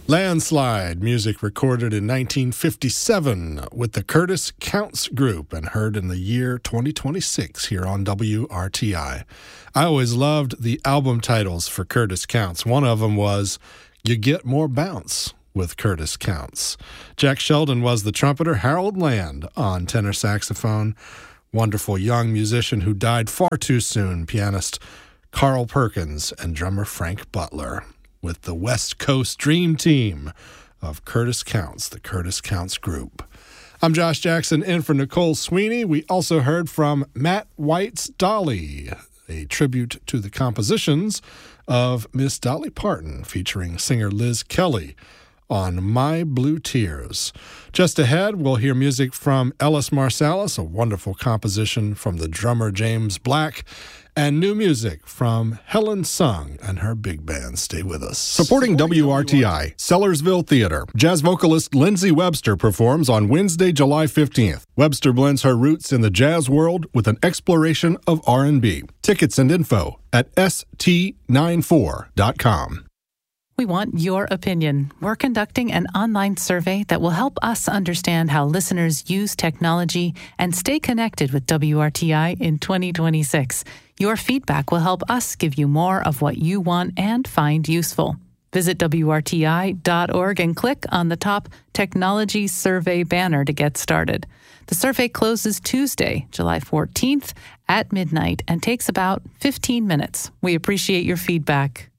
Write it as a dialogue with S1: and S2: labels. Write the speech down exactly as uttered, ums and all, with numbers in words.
S1: Landslide, music recorded in nineteen fifty-seven with the Curtis Counts Group and heard in the year twenty twenty-six here on W R T I. I always loved the album titles for Curtis Counts. One of them was You Get More Bounce with Curtis Counts. Jack Sheldon was the trumpeter, Harold Land on tenor saxophone. Wonderful young musician who died far too soon, pianist Carl Perkins and drummer Frank Butler, with the West Coast Dream Team of Curtis Counts, the Curtis Counts Group. I'm Josh Jackson, in for Nicole Sweeney. We also heard from Matt White's Dolly, a tribute to the compositions of Miss Dolly Parton, featuring singer Liz Kelly on My Blue Tears. Just ahead, we'll hear music from Ellis Marsalis, a wonderful composition from the drummer James Black, and new music from Helen Sung and her big band. Stay with us. Supporting W R T I, Sellersville Theater. Jazz vocalist Lindsay Webster performs on Wednesday, July fifteenth. Webster blends her roots in the jazz world with an exploration of R and B. Tickets and info at S T ninety-four dot com.
S2: We want your opinion. We're conducting an online survey that will help us understand how listeners use technology and stay connected with W R T I in twenty twenty-six. Your feedback will help us give you more of what you want and find useful. Visit W R T I dot org and click on the top Technology Survey banner to get started. The survey closes Tuesday, July fourteenth at midnight and takes about fifteen minutes. We appreciate your feedback.